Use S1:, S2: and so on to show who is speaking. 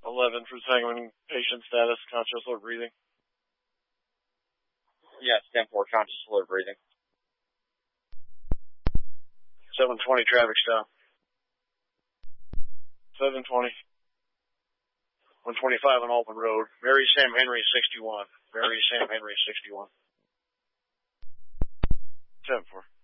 S1: 11 for Sanguine patient status, conscious or breathing.
S2: Yes, 10-4, conscious or breathing.
S1: 720 traffic stop. 720. 125 on Alton Road. Mary Sam Henry 61. Mary Sam Henry 61. 10-4.